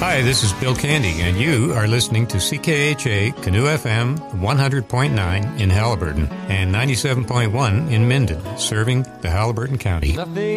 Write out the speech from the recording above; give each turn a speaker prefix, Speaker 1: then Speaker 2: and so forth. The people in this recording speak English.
Speaker 1: Hi, this is Bill Candy, and you are listening to CKHA Canoe FM 100.9 in Haliburton and 97.1 in Minden, serving the Haliburton County.